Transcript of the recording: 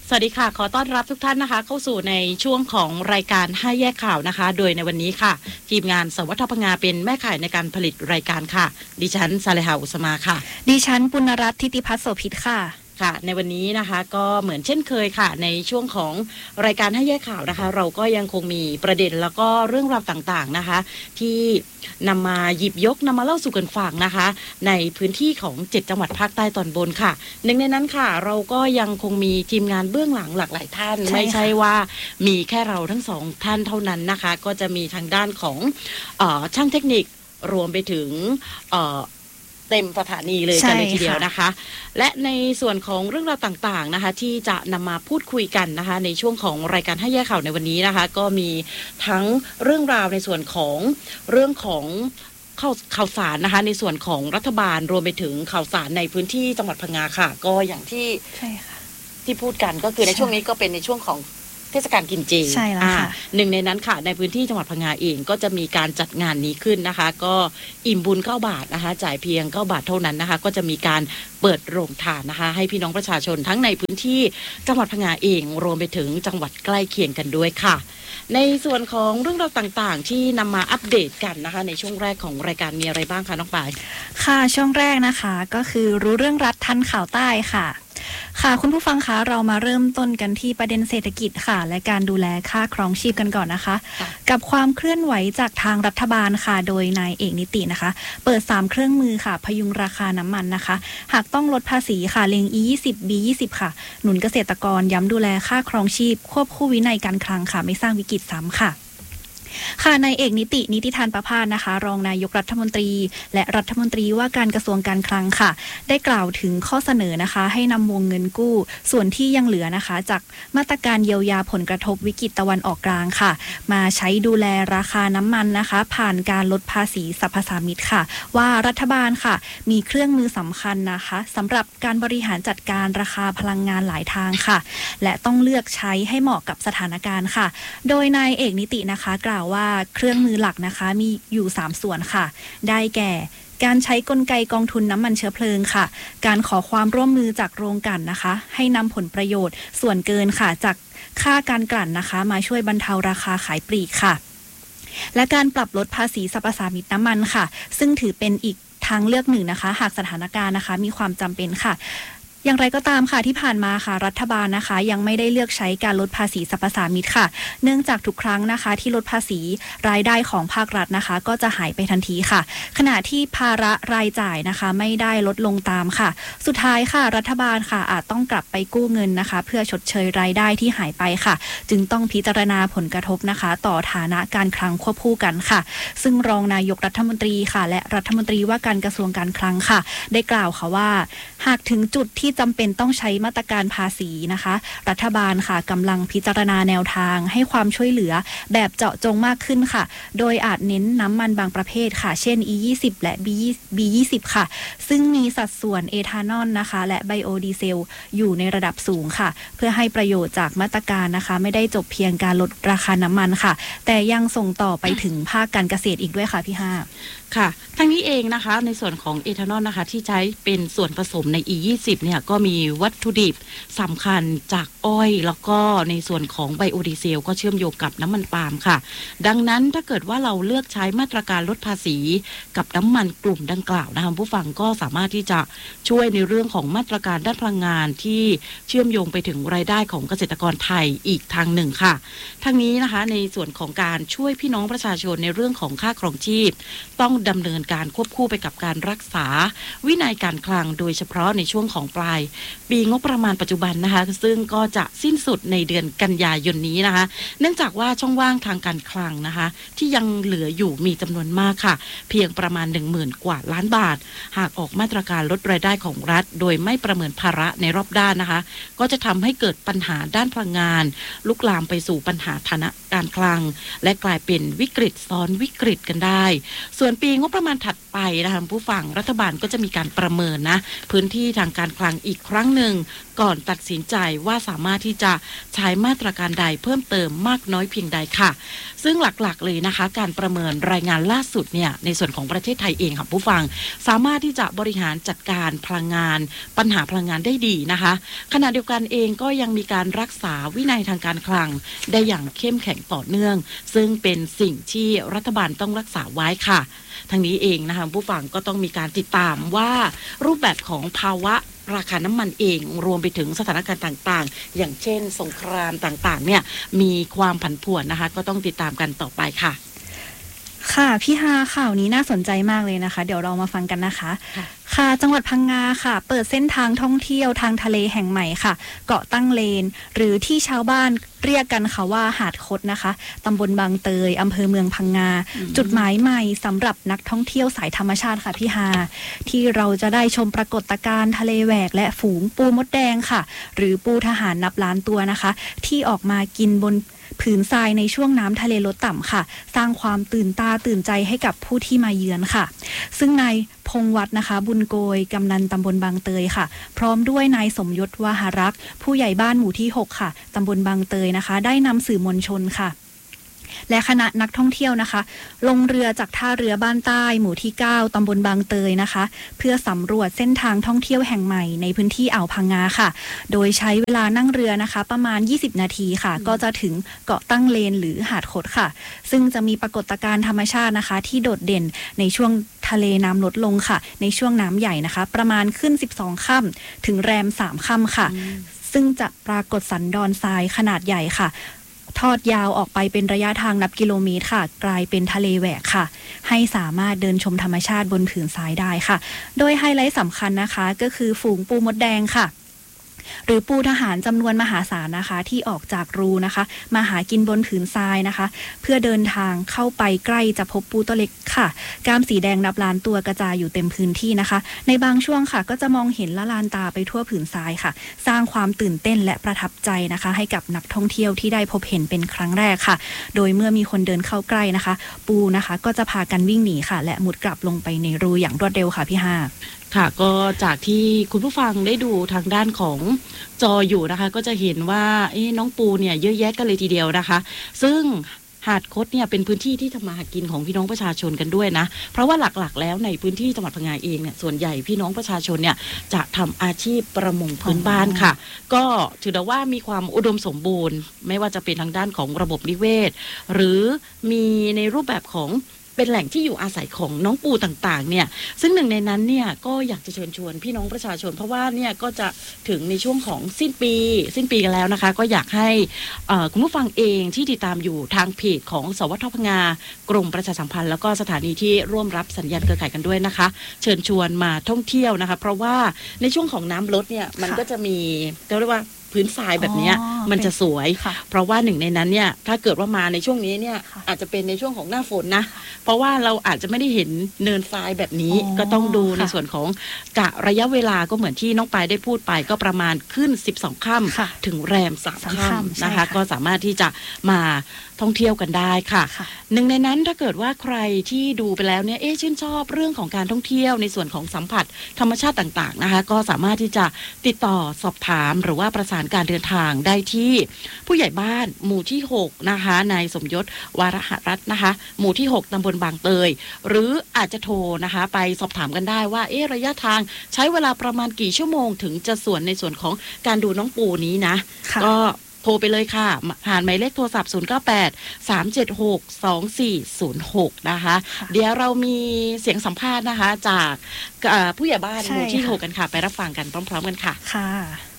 สวัสดีค่ะขอต้อนรับทุกท่านนะคะเข้าสู่ในช่วงของรายการ5แยกข่าวนะคะโดยในวันนี้ค่ะทีมงานสวทพงาเป็นแม่ข่ายในการผลิตรายการค่ะดิฉันซาเลหาอุสมาค่ะดิฉันปุณรัตน์ทิติพัฒน์โสภิตค่ะค่ะในวันนี้นะคะก็เหมือนเช่นเคยค่ะในช่วงของรายการ5แยกข่าวนะคะเราก็ยังคงมีประเด็นแล้วก็เรื่องราวต่างๆนะคะที่นำมาหยิบยกนำมาเล่าสู่กันฟังนะคะในพื้นที่ของ7จังหวัดภาคใต้ตอนบนค่ะหนึ่งในนั้นค่ะเราก็ยังคงมีทีมงานเบื้องหลังหลากหลายท่านไม่ใช่ว่ามีแค่เราทั้งสองท่านเท่านั้นนะคะก็จะมีทางด้านของช่างเทคนิครวมไปถึงเต็มสถานีเลยกันเลยทีเดียวนะคะและในส่วนของเรื่องราวต่างๆนะคะที่จะนำมาพูดคุยกันนะคะในช่วงของรายการ5แยกข่าวในวันนี้นะคะก็มีทั้งเรื่องราวในส่วนของเรื่องของข่าวสารนะคะในส่วนของรัฐบาลรวมไปถึงข่าวสารในพื้นที่จังหวัดพังงาค่ะก็อย่างที่ที่พูดกันก็คือในช่วงนี้ก็เป็นในช่วงของเทศกาลกินเจใช่แล้วค่ะหนึ่งในนั้นค่ะในพื้นที่จังหวัดพังงาเองก็จะมีการจัดงานนี้ขึ้นนะคะก็อิ่มบุญ9 บาทนะคะจ่ายเพียง9 บาทเท่านั้นนะคะก็จะมีการเปิดโรงทานนะคะให้พี่น้องประชาชนทั้งในพื้นที่จังหวัดพังงาเองรวมไปถึงจังหวัดใกล้เคียงกันด้วยค่ะในส่วนของเรื่องราวต่างๆที่นำมาอัปเดตกันนะคะในช่วงแรกของรายการมีอะไรบ้างคะน้องปายค่ะช่วงแรกนะคะก็คือรู้เรื่องรัฐทันข่าวใต้ค่ะคุณผู้ฟังคะเรามาเริ่มต้นกันที่ประเด็นเศรษฐกิจค่ะและการดูแลค่าครองชีพกันก่อนนะคะกับความเคลื่อนไหวจากทางรัฐบาลค่ะโดยนายเอกนิตินะคะเปิด3เครื่องมือค่ะพยุงราคาน้ำมันนะคะหากต้องลดภาษีค่ะเล็ง E20 B20 ค่ะหนุนเกษตรกรย้ำดูแลค่าครองชีพควบคู่วินัยการคลังค่ะไม่สร้างวิกฤตซ้ำค่ะนายเอกนิติธานประภาสนะคะรองนายกรัฐมนตรีและรัฐมนตรีว่าการกระทรวงการคลังค่ะได้กล่าวถึงข้อเสนอนะคะให้นำวงเงินกู้ส่วนที่ยังเหลือนะคะจากมาตรการเยียวยาผลกระทบวิกฤตตะวันออกกลางค่ะมาใช้ดูแลราคาน้ำมันนะคะผ่านการลดภาษีสรรพสามิตค่ะว่ารัฐบาลค่ะมีเครื่องมือสำคัญนะคะสำหรับการบริหารจัดการราคาพลังงานหลายทางค่ะและต้องเลือกใช้ให้เหมาะกับสถานการณ์ค่ะโดยนายเอกนิตินะคะกล่าวว่าเครื่องมือหลักนะคะมีอยู่3ส่วนค่ะได้แก่การใช้กลไกกองทุนน้ำมันเชื้อเพลิงค่ะการขอความร่วมมือจากโรงกลั่นนะคะให้นำผลประโยชน์ส่วนเกินค่ะจากค่าการกลั่นนะคะมาช่วยบรรเทาราคาขายปลีกค่ะและการปรับลดภาษีสรรพสามิตน้ำมันค่ะซึ่งถือเป็นอีกทางเลือกหนึ่งนะคะหากสถานการณ์นะคะมีความจำเป็นค่ะอย่างไรก็ตามค่ะที่ผ่านมาค่ะรัฐบาลนะคะยังไม่ได้เลือกใช้การลดภาษีสรรพสามิตค่ะเนื่องจากทุกครั้งนะคะที่ลดภาษีรายได้ของภาครัฐนะคะก็จะหายไปทันทีค่ะขณะที่ภาระรายจ่ายนะคะไม่ได้ลดลงตามค่ะสุดท้ายค่ะรัฐบาลค่ะอาจต้องกลับไปกู้เงินนะคะเพื่อชดเชยรายได้ที่หายไปค่ะจึงต้องพิจารณาผลกระทบนะคะต่อฐานะการคลังควบคู่กันค่ะซึ่งรองนายกรัฐมนตรีค่ะและรัฐมนตรีว่าการกระทรวงการคลังค่ะได้กล่าวค่ะว่าหากถึงจุดที่จำเป็นต้องใช้มาตรการภาษีนะคะรัฐบาลค่ะกำลังพิจารณาแนวทางให้ความช่วยเหลือแบบเจาะจงมากขึ้นค่ะโดยอาจเน้นน้ำมันบางประเภทค่ะเช่น E20 และ B20 ค่ะซึ่งมีสัดส่วนเอทานอลนะคะและไบโอดีเซลอยู่ในระดับสูงค่ะเพื่อให้ประโยชน์จากมาตรการนะคะไม่ได้จบเพียงการลดราคาน้ำมันค่ะแต่ยังส่งต่อไปถึงภาคการเกษตรอีกด้วยค่ะพี่ห้าค่ะทั้งนี้เองนะคะในส่วนของเอทานอลนะคะที่ใช้เป็นส่วนผสมใน E20 เนี่ยก็มีวัตถุดิบสำคัญจากอ้อยแล้วก็ในส่วนของไบโอดีเซลก็เชื่อมโยงกับน้ำมันปาล์มค่ะดังนั้นถ้าเกิดว่าเราเลือกใช้มาตรการลดภาษีกับน้ำมันกลุ่มดังกล่าวนะคะผู้ฟังก็สามารถที่จะช่วยในเรื่องของมาตรการด้านพลังงานที่เชื่อมโยงไปถึงรายได้ของเกษตรกรไทยอีกทางหนึ่งค่ะทั้งนี้นะคะในส่วนของการช่วยพี่น้องประชาชนในเรื่องของค่าครองชีพต้องดำเนินการควบคู่ไปกับการรักษาวินัยการคลังโดยเฉพาะในช่วงของปลายปีงบประมาณปัจจุบันนะคะซึ่งก็จะสิ้นสุดในเดือนกันยายนนี้นะคะเนื่องจากว่าช่องว่างทางการคลังนะคะที่ยังเหลืออยู่มีจำนวนมากค่ะเพียงประมาณ 10,000 กว่าล้านบาทหากออกมาตรการลดรายได้ของรัฐโดยไม่ประเมินภาระในรอบด้านนะคะก็จะทำให้เกิดปัญหาด้านพลังงานลุกลามไปสู่ปัญหาฐานะการคลังและกลายเป็นวิกฤตซ้อนวิกฤตกันได้ส่วนปีงบประมาณถัดไปนะคะผู้ฟังรัฐบาลก็จะมีการประเมินนะพื้นที่ทางการคลังอีกครั้งหนึ่งก่อนตัดสินใจว่าสามามารถที่จะใช้มาตรการใดเพิ่มเติมมากน้อยเพียงใดค่ะซึ่งหลักๆเลยนะคะการประเมินรายงานล่าสุดเนี่ยในส่วนของประเทศไทยเองค่ะผู้ฟังสามารถที่จะบริหารจัดการพลังงานปัญหาพลังงานได้ดีนะคะขณะเดียวกันเองก็ยังมีการรักษาวินัยทางการคลังได้อย่างเข้มแข็งต่อเนื่องซึ่งเป็นสิ่งที่รัฐบาลต้องรักษาไว้ค่ะทั้งนี้เองนะคะผู้ฟังก็ต้องมีการติดตามว่ารูปแบบของภาวะราคาน้ำมันเองรวมไปถึงสถานการณ์ต่างๆอย่างเช่นสงครามต่างๆเนี่ยมีความผันผวนนะคะก็ต้องติดตามกันต่อไปค่ะค่ะพี่ฮาข่าวนี้น่าสนใจมากเลยนะคะเดี๋ยวเรามาฟังกันนะคะค่ะจังหวัดพังงาค่ะเปิดเส้นทางท่องเที่ยวทางทะเลแห่งใหม่ค่ะเกาะตั้งเลนหรือที่ชาวบ้านเรียกกันค่ะว่าหาดคดนะคะตำบลบางเตยอำเภอเมืองพังงาจุดหมายใหม่สำหรับนักท่องเที่ยวสายธรรมชาติค่ะพี่ฮาที่เราจะได้ชมปรากฏการณ์ทะเลแหวกและฝูงปูมดแดงค่ะหรือปูทหารนับล้านตัวนะคะที่ออกมากินบนผืนทรายในช่วงน้ำทะเลลดต่ำค่ะสร้างความตื่นตาตื่นใจให้กับผู้ที่มาเยือนค่ะซึ่งนายพงษ์วัฒน์นะคะบุญโกยกำนันตำบลบางเตยค่ะพร้อมด้วยนายสมยศวาหารักษ์ผู้ใหญ่บ้านหมู่ที่6ค่ะตำบลบางเตยนะคะได้นำสื่อมวลชนค่ะและคณะนักท่องเที่ยวนะคะลงเรือจากท่าเรือบ้านใต้หมู่ที่9ตำบลบางเตยนะคะเพื่อสำรวจเส้นทางท่องเที่ยวแห่งใหม่ในพื้นที่อ่าวพังงาค่ะโดยใช้เวลานั่งเรือนะคะประมาณ20นาทีค่ะก็จะถึงเกาะตั้งเลนหรือหาดคดค่ะซึ่งจะมีปรากฏการณ์ธรรมชาตินะคะที่โดดเด่นในช่วงทะเลน้ำลดลงค่ะในช่วงน้ำใหญ่นะคะประมาณขึ้น12ค่ำถึงแรม3ค่ำค่ะซึ่งจะปรากฏสันดอนทรายขนาดใหญ่ค่ะทอดยาวออกไปเป็นระยะทางนับกิโลเมตรค่ะกลายเป็นทะเลแหวกค่ะให้สามารถเดินชมธรรมชาติบนผืนทรายได้ค่ะโดยไฮไลท์สำคัญนะคะก็คือฝูงปูมดแดงค่ะหรือปูทหารจำนวนมหาศาลนะคะที่ออกจากรูนะคะมาหากินบนผืนทรายนะคะเพื่อเดินทางเข้าไปใกล้จะพบปูตัวเล็กค่ะกล้ามสีแดงนับล้านตัวกระจายอยู่เต็มพื้นที่นะคะในบางช่วงค่ะก็จะมองเห็นละลานตาไปทั่วผืนทรายค่ะสร้างความตื่นเต้นและประทับใจนะคะให้กับนักท่องเที่ยวที่ได้พบเห็นเป็นครั้งแรกค่ะโดยเมื่อมีคนเดินเข้าใกล้นะคะปูนะคะก็จะพากันวิ่งหนีค่ะและมุดกลับลงไปในรูอย่างรวดเร็วค่ะพี่ฮาค่ะก็จากที่คุณผู้ฟังได้ดูทางด้านของจออยู่นะคะก็จะเห็นว่าน้องปูเนี่ยเยอะแยะกันเลยทีเดียวนะคะซึ่งหาดคดเนี่ยเป็นพื้นที่ที่ทำมาหากินของพี่น้องประชาชนกันด้วยนะเพราะว่าหลักๆแล้วในพื้นที่จังหวัดพังงาเองเนี่ยส่วนใหญ่พี่น้องประชาชนเนี่ยจะทำอาชีพประมงพื้นบ้านค่ะก็ถือได้ว่ามีความอุดมสมบูรณ์ไม่ว่าจะเป็นทางด้านของระบบนิเวศหรือมีในรูปแบบของเป็นแหล่งที่อยู่อาศัยของน้องปูต่างๆเนี่ยซึ่งหนึ่งในนั้นเนี่ยก็อยากจะเชิญชวนพี่น้องประชาชนเพราะว่าเนี่ยก็จะถึงในช่วงของสิ้นปีกันแล้วนะคะก็อยากให้คุณผู้ฟังเองที่ติดตามอยู่ทางเพจของสวทพังงากรมประชาสัมพันธ์แล้วก็สถานีที่ร่วมรับสัญญาณเครือข่ายกันด้วยนะคะเชิญชวนมาท่องเที่ยวนะคะเพราะว่าในช่วงของน้ำลดเนี่ยมันก็จะมีเรียกว่าพื้นทรายแบบนี้มันจะสวยเพราะว่าหนึ่งในนั้นเนี่ยถ้าเกิดว่ามาในช่วงนี้เนี่ยอาจจะเป็นในช่วงของหน้าฝนนะเพราะว่าเราอาจจะไม่ได้เห็นเนินทรายแบบนี้ก็ต้องดูในส่วนของกะระยะเวลาก็เหมือนที่น้องปายได้พูดไปก็ประมาณขึ้น12ค่ำถึงแรม3ค่ำนะคะก็สามารถที่จะมาท่องเที่ยวกันได้ค่ะหนึ่งในนั้นถ้าเกิดว่าใครที่ดูไปแล้วเนี่ยชื่นชอบเรื่องของการท่องเที่ยวในส่วนของสัมผัสธรรมชาติต่างๆนะคะก็สามารถที่จะติดต่อสอบถามหรือว่าประสานการเดินทางได้ที่ผู้ใหญ่บ้านหมู่ที่6นะคะนายสมยศวาระหรัตน์นะคะหมู่ที่6ตำบลบางเตยหรืออาจจะโทรนะคะไปสอบถามกันได้ว่าระยะทางใช้เวลาประมาณกี่ชั่วโมงถึงจะส่วนในส่วนของการดูน้องปูนี้นะก็โทรไปเลยค่ะผ่านหมายเลขโทรศัพท์0983762406นะคะเดี๋ยวเรามีเสียงสัมภาษณ์นะคะจากผู้ใหญ่บ้านหมู่ที่6กันค่ะไปรับฟังกันพร้อมๆกันค่ะ